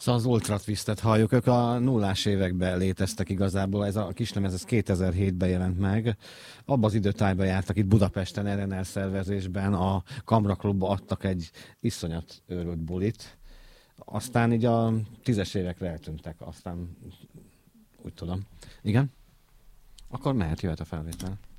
Szóval az Ultra Twistet halljuk, ők a nullás években léteztek igazából, ez a kislemez ez 2007-ben jelent meg. Abban az időtájban jártak itt Budapesten, RNL szervezésben, a Kamra Klubba adtak egy iszonyat őrült bulit. Aztán így a 10-es évekre eltűntek, aztán úgy tudom. Igen? Akkor jöhet a felvétel.